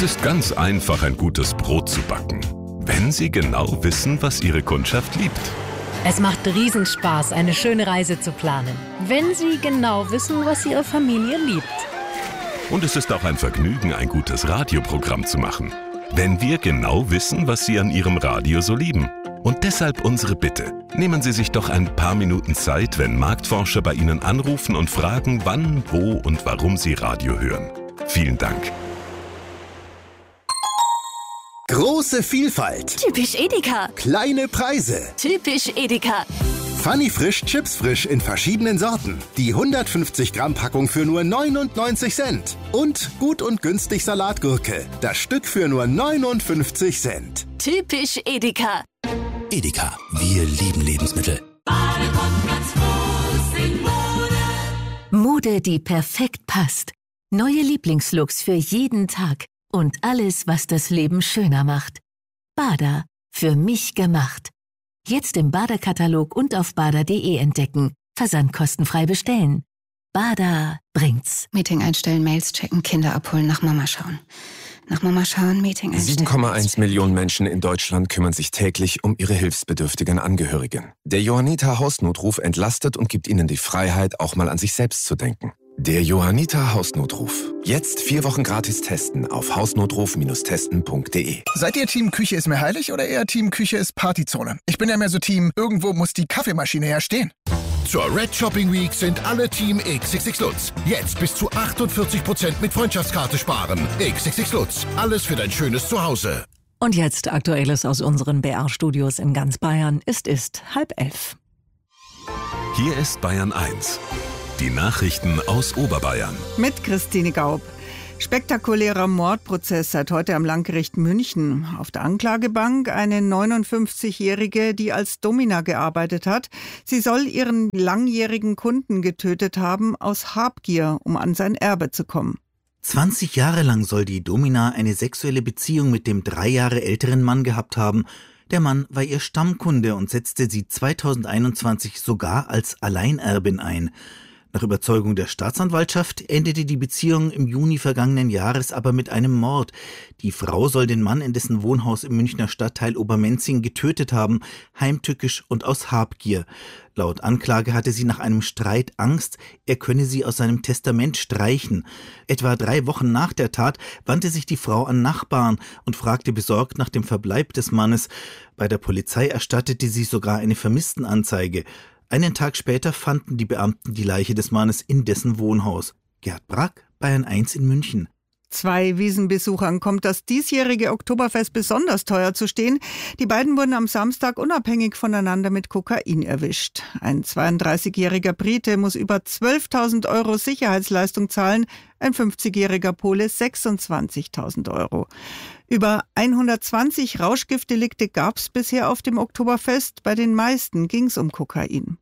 Es ist ganz einfach, ein gutes Brot zu backen, wenn Sie genau wissen, was Ihre Kundschaft liebt. Es macht Riesenspaß, eine schöne Reise zu planen, wenn Sie genau wissen, was Ihre Familie liebt. Und es ist auch ein Vergnügen, ein gutes Radioprogramm zu machen, wenn wir genau wissen, was Sie an Ihrem Radio so lieben. Und deshalb unsere Bitte. Nehmen Sie sich doch ein paar Minuten Zeit, wenn Marktforscher bei Ihnen anrufen und fragen, wann, wo und warum Sie Radio hören. Vielen Dank. Große Vielfalt. Typisch Edeka. Kleine Preise. Typisch Edeka. Funny Frisch, Chips frisch in verschiedenen Sorten. Die 150 Gramm Packung für nur 99 Cent. Und gut und günstig Salatgurke. Das Stück für nur 59 Cent. Typisch Edeka. Edeka, wir lieben Lebensmittel. Mode, die perfekt passt. Neue Lieblingslooks für jeden Tag. Und alles, was das Leben schöner macht. Bada, für mich gemacht. Jetzt im Bada-Katalog und auf bada.de entdecken. Versand kostenfrei bestellen. Bada bringt's. Meeting einstellen, Mails checken, Kinder abholen, nach Mama schauen. Nach Mama schauen, Meeting einstellen. 7,1 Millionen Menschen in Deutschland kümmern sich täglich um ihre hilfsbedürftigen Angehörigen. Der Johanniter Hausnotruf entlastet und gibt ihnen die Freiheit, auch mal an sich selbst zu denken. Der Johanniter Hausnotruf. Jetzt 4 Wochen gratis testen auf hausnotruf-testen.de. Seid ihr Team Küche ist mir heilig oder eher Team Küche ist Partyzone? Ich bin ja mehr so Team, irgendwo muss die Kaffeemaschine herstehen. Zur Red Shopping Week sind alle Team XXX Lutz. Jetzt bis zu 48% mit Freundschaftskarte sparen. XXX Lutz. Alles für dein schönes Zuhause. Und jetzt Aktuelles aus unseren BR-Studios in ganz Bayern. Es ist 10:30. Hier ist Bayern 1. Die Nachrichten aus Oberbayern. Mit Christine Gaub. Spektakulärer Mordprozess seit heute am Landgericht München. Auf der Anklagebank eine 59-Jährige, die als Domina gearbeitet hat. Sie soll ihren langjährigen Kunden getötet haben aus Habgier, um an sein Erbe zu kommen. 20 Jahre lang soll die Domina eine sexuelle Beziehung mit dem 3 Jahre älteren Mann gehabt haben. Der Mann war ihr Stammkunde und setzte sie 2021 sogar als Alleinerbin ein. Nach Überzeugung der Staatsanwaltschaft endete die Beziehung im Juni vergangenen Jahres aber mit einem Mord. Die Frau soll den Mann in dessen Wohnhaus im Münchner Stadtteil Obermenzing getötet haben, heimtückisch und aus Habgier. Laut Anklage hatte sie nach einem Streit Angst, er könne sie aus seinem Testament streichen. Etwa 3 Wochen nach der Tat wandte sich die Frau an Nachbarn und fragte besorgt nach dem Verbleib des Mannes. Bei der Polizei erstattete sie sogar eine Vermisstenanzeige. Einen Tag später fanden die Beamten die Leiche des Mannes in dessen Wohnhaus. Gerd Brack, Bayern 1 in München. 2 Wiesenbesuchern kommt das diesjährige Oktoberfest besonders teuer zu stehen. Die beiden wurden am Samstag unabhängig voneinander mit Kokain erwischt. Ein 32-jähriger Brite muss über 12.000 € Sicherheitsleistung zahlen, ein 50-jähriger Pole 26.000 €. Über 120 Rauschgiftdelikte gab es bisher auf dem Oktoberfest. Bei den meisten ging es um Kokain.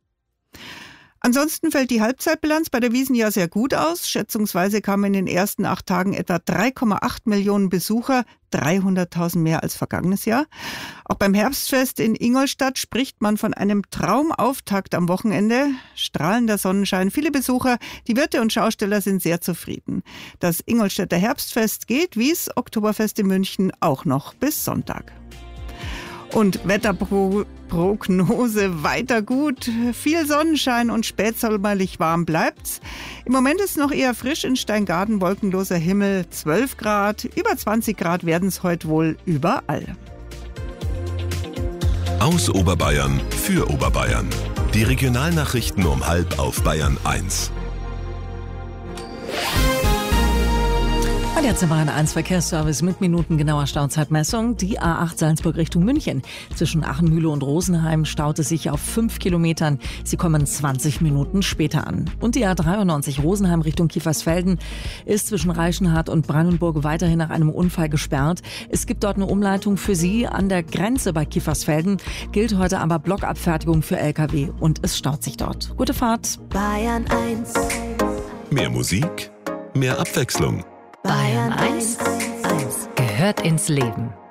Ansonsten fällt die Halbzeitbilanz bei der Wiesn ja sehr gut aus. Schätzungsweise kamen in den ersten 8 Tagen etwa 3,8 Millionen Besucher, 300.000 mehr als vergangenes Jahr. Auch beim Herbstfest in Ingolstadt spricht man von einem Traumauftakt am Wochenende. Strahlender Sonnenschein, viele Besucher, die Wirte und Schausteller sind sehr zufrieden. Das Ingolstädter Herbstfest geht, wie das Oktoberfest in München, auch noch bis Sonntag. Und Wetterprognose weiter gut. Viel Sonnenschein und spätsommerlich warm bleibt's. Im Moment ist noch eher frisch in Steingaden, wolkenloser Himmel, 12 Grad. Über 20 Grad werden es heute wohl überall. Aus Oberbayern für Oberbayern. Die Regionalnachrichten um 10:30 auf Bayern 1. Und jetzt im Bayern 1 Verkehrsservice mit minutengenauer Stauzeitmessung. Die A8 Salzburg Richtung München. Zwischen Achenmühle und Rosenheim staut es sich auf 5 Kilometern. Sie kommen 20 Minuten später an. Und die A93 Rosenheim Richtung Kiefersfelden ist zwischen Reichenhard und Brandenburg weiterhin nach einem Unfall gesperrt. Es gibt dort eine Umleitung für Sie. An der Grenze bei Kiefersfelden gilt heute aber Blockabfertigung für Lkw und es staut sich dort. Gute Fahrt. Bayern 1. Mehr Musik, mehr Abwechslung. Bayern 1 gehört ins Leben.